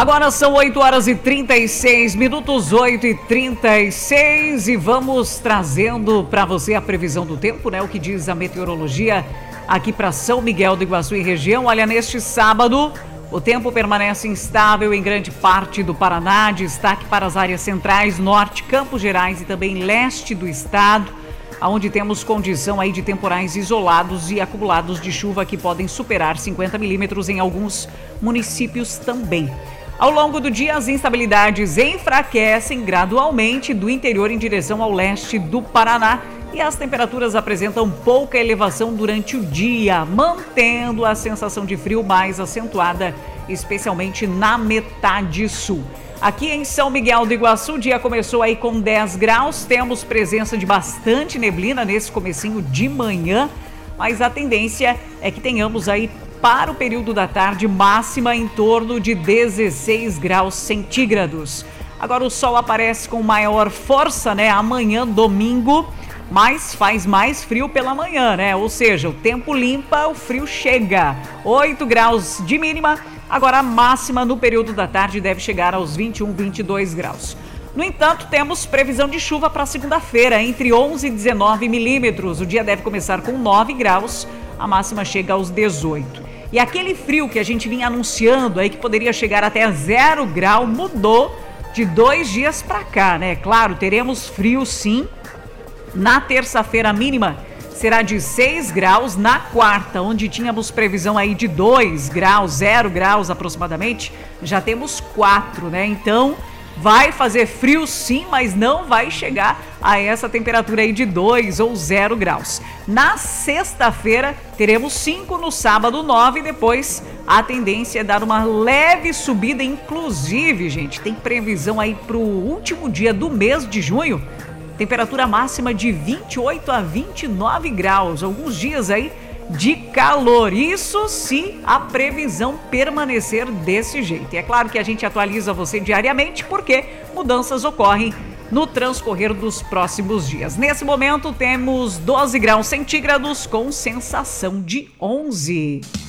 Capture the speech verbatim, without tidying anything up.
Agora são oito horas e trinta e seis minutos, oito e trinta e seis, e vamos trazendo para você a previsão do tempo, né? O que diz a meteorologia aqui para São Miguel do Iguaçu e região. Olha, neste sábado, o tempo permanece instável em grande parte do Paraná, destaque para as áreas centrais, norte, Campos Gerais e também leste do estado, onde temos condição aí de temporais isolados e acumulados de chuva que podem superar cinquenta milímetros em alguns municípios também. Ao longo do dia, as instabilidades enfraquecem gradualmente do interior em direção ao leste do Paraná e as temperaturas apresentam pouca elevação durante o dia, mantendo a sensação de frio mais acentuada, especialmente na metade sul. Aqui em São Miguel do Iguaçu, o dia começou aí com dez graus, temos presença de bastante neblina nesse comecinho de manhã, mas a tendência é que tenhamos aí para o período da tarde máxima em torno de dezesseis graus centígrados. Agora o sol aparece com maior força, né? Amanhã, domingo, mas faz mais frio pela manhã, né? Ou seja, o tempo limpa, o frio chega. oito graus de mínima, agora a máxima no período da tarde deve chegar aos vinte e um, vinte e dois graus. No entanto, temos previsão de chuva para segunda-feira, entre onze e dezenove milímetros. O dia deve começar com nove graus, a máxima chega aos dezoito. E aquele frio que a gente vinha anunciando aí que poderia chegar até zero grau mudou de dois dias para cá, né? Claro, teremos frio sim. Na terça-feira a mínima será de seis graus, na quarta, onde tínhamos previsão aí de dois graus, zero graus aproximadamente, já temos quatro, né? Então vai fazer frio sim, mas não vai chegar a essa temperatura aí de dois ou zero graus. Na sexta-feira teremos cinco, no sábado nove, e depois a tendência é dar uma leve subida, inclusive, gente, tem previsão aí para o último dia do mês de junho, temperatura máxima de vinte e oito a vinte e nove graus, alguns dias aí de calor, isso se a previsão permanecer desse jeito. E é claro que a gente atualiza você diariamente porque mudanças ocorrem no transcorrer dos próximos dias. Nesse momento temos doze graus centígrados com sensação de onze.